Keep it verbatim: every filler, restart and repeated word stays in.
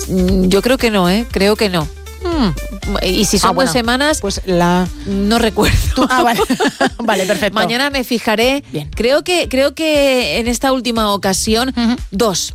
Yo creo que no, ¿eh? Creo que no. Hmm. Y si son ah, bueno, dos semanas, pues la... no recuerdo. Tú, ah, vale. Vale, perfecto. Mañana me fijaré. Bien. Creo que, creo que en esta última ocasión, uh-huh. dos.